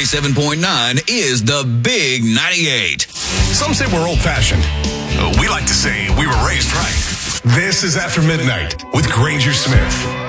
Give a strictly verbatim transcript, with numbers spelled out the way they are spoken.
ninety-seven point nine is the Big ninety-eight. Some say we're old-fashioned. We like to say we were raised right. This is After Midnight with Granger Smith.